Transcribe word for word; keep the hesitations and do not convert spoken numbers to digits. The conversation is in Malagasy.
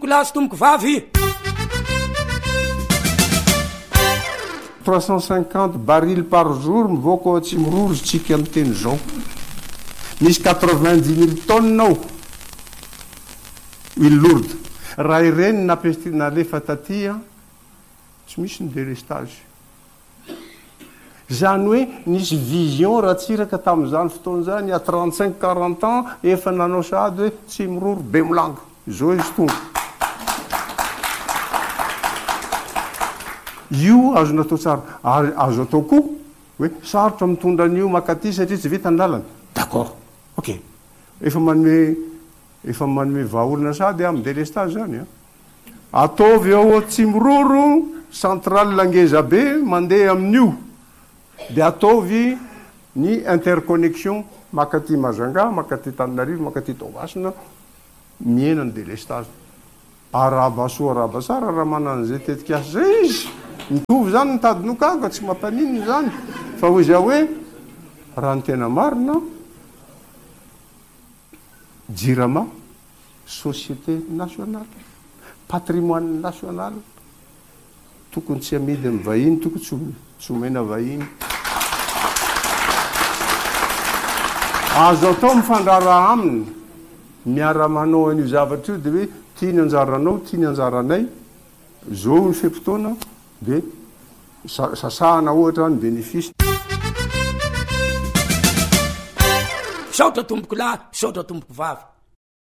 tomboko lahy sy tomboko vavy. trois cent cinquante barils par jour mivoaka ao tsy miroro tsika amin'ny teny zao. Misy quatre-vingt-dix mille tonnes ao huile lourde. Raha ireny napesti nalefa taty a tsy misy ny délestage. Zany hoe nisy vision raha tsiraka tamin'izany fotoan'izany à trente-cinq quarante ans efa nanao sady hoe tsy miroro be milanga zao izy tonga. Io azo natao tsara, azo atao koa hoe sarotra mitondra an'io makaty satria tsy vita ny lalana. D'accord, ok. Efa manome efa manome vahaolana sady amin'ny délestage zany a. Ataovy ao tsy miroro centrale langeza be mandeha amin'io. Dia ataovy ny interconnexion makaty Majunga, makaty Tananarivo, makaty Toamasina miena ny délestage. Arabasoa arabasara raha manano zay tetikasa zay izy. Mitovy zany ny tadinokanga tsy mampanininy zany. Fa hoy za hoe raha ny tena marina Jirama société nationale, patrimoine national, tokony tsy amidy amin'ny vahiny, tokony tsy omena vahiny. Azo atao mifandrara aminy, miara manao an'io zavatra io dia hoe tia ny anjaranao, tia ny anjaranay, zao ny fe-potoana dia sasahana ohatra ny bénéfice. Saotra tomboko lahy, saotra tomboko vavy.